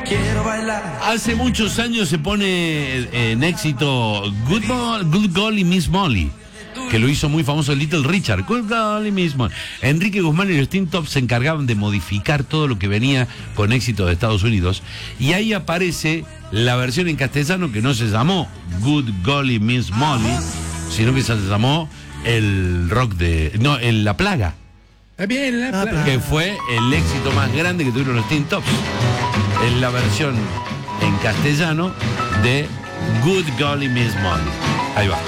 quiero bailar. Hace muchos años se pone en éxito Good Golly Miss Molly, que lo hizo muy famoso Little Richard. Good Golly Miss Molly. Enrique Guzmán y los Teen Tops se encargaban de modificar todo lo que venía con éxito de Estados Unidos, y ahí aparece la versión en castellano que no se llamó Good Golly Miss Molly, sino que se llamó La Plaga. Bien, La Plaga. Que fue el éxito más grande que tuvieron los Teen Tops. Es la versión en castellano de Good Golly Miss Molly. Ahí va.